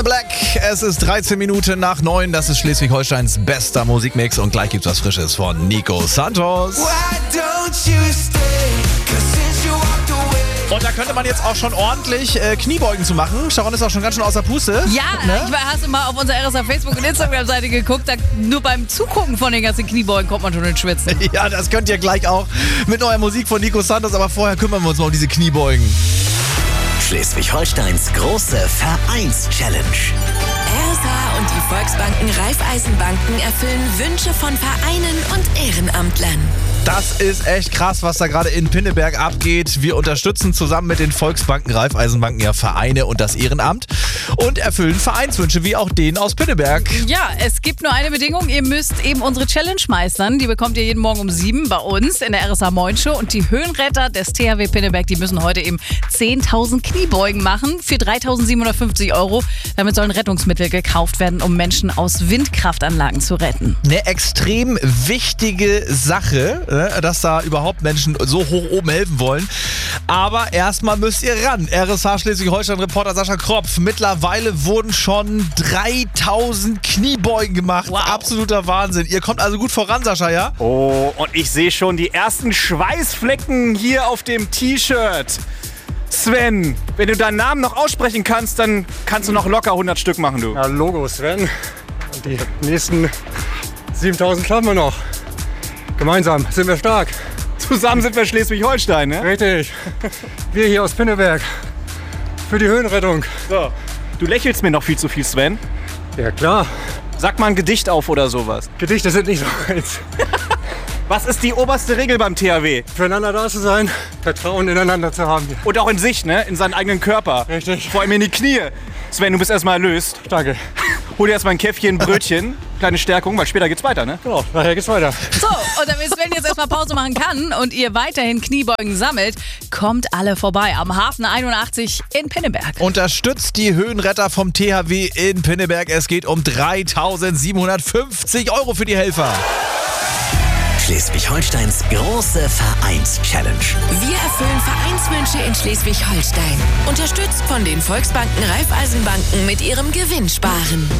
Black, es ist 13 Minuten nach 9, das ist Schleswig-Holsteins bester Musikmix und gleich gibt's was Frisches von Nico Santos. Und da könnte man jetzt auch schon ordentlich Kniebeugen zu machen. Sharon ist auch schon ganz schön außer Puste. Ja, ne? Hast du mal auf unserer RSA Facebook- und Instagram-Seite geguckt, nur beim Zugucken von den ganzen Kniebeugen kommt man schon ins Schwitzen. Ja, das könnt ihr gleich auch mit neuer Musik von Nico Santos, aber vorher kümmern wir uns mal um diese Kniebeugen. Schleswig-Holsteins große Vereins-Challenge. RSA und die Volksbanken Raiffeisenbanken erfüllen Wünsche von Vereinen und Ehrenamtlern. Das ist echt krass, was da gerade in Pinneberg abgeht. Wir unterstützen zusammen mit den Volksbanken, Raiffeisenbanken ja Vereine und das Ehrenamt und erfüllen Vereinswünsche, wie auch den aus Pinneberg. Ja, es gibt nur eine Bedingung, ihr müsst eben unsere Challenge meistern. Die bekommt ihr jeden Morgen um 7 bei uns in der RSA Moin Show. Und die Höhenretter des THW Pinneberg, die müssen heute eben 10.000 Kniebeugen machen für 3.750 €. Damit sollen Rettungsmittel gekauft werden, um Menschen aus Windkraftanlagen zu retten. Eine extrem wichtige Sache, dass da überhaupt Menschen so hoch oben helfen wollen. Aber erstmal müsst ihr ran. RSA Schleswig-Holstein-Reporter Sascha Kropf. Mittlerweile wurden schon 3.000 Kniebeugen gemacht. Wow. Absoluter Wahnsinn. Ihr kommt also gut voran, Sascha, ja? Oh, und ich sehe schon die ersten Schweißflecken hier auf dem T-Shirt. Sven, wenn du deinen Namen noch aussprechen kannst, dann kannst du noch locker 100 Stück machen, du. Ja, Logo, Sven. Und die nächsten 7.000 schaffen wir noch. Gemeinsam sind wir stark. Zusammen sind wir Schleswig-Holstein, ne? Richtig. Wir hier aus Pinneberg. Für die Höhenrettung. So. Du lächelst mir noch viel zu viel, Sven. Ja, klar. Sag mal ein Gedicht auf oder sowas. Gedichte sind nicht so eins. Was ist die oberste Regel beim THW? Füreinander da zu sein, Vertrauen ineinander zu haben. Und auch in sich, ne? In seinen eigenen Körper. Richtig. Vor allem in die Knie. Sven, du bist erstmal erlöst. Danke. Hol dir erstmal ein Käffchen, ein Brötchen, kleine Stärkung, weil später geht's weiter, ne? Genau, nachher geht's weiter. So, und damit Sven jetzt erstmal Pause machen kann und ihr weiterhin Kniebeugen sammelt, kommt alle vorbei am Hafen 81 in Pinneberg. Unterstützt die Höhenretter vom THW in Pinneberg. Es geht um 3.750 € für die Helfer. Schleswig-Holsteins große Vereins-Challenge. Wir erfüllen Vereinswünsche in Schleswig-Holstein. Unterstützt von den Volksbanken Raiffeisenbanken mit ihrem Gewinnsparen.